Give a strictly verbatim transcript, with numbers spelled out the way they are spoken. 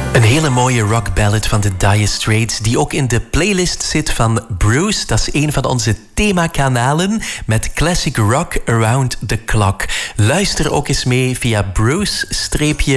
Een hele mooie rock ballad van de Dire Straits, die ook in de playlist zit van Bruce. Dat is een van onze themakanalen met classic rock around the clock. Luister ook eens mee via Bruce-